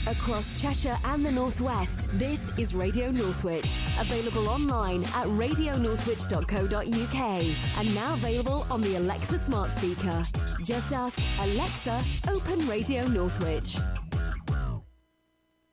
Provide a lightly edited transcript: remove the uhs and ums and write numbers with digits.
Across Cheshire and the Northwest, this is Radio Northwich. Available online at radionorthwich.co.uk and now available on the Alexa smart speaker. Just ask, Alexa, open Radio Northwich.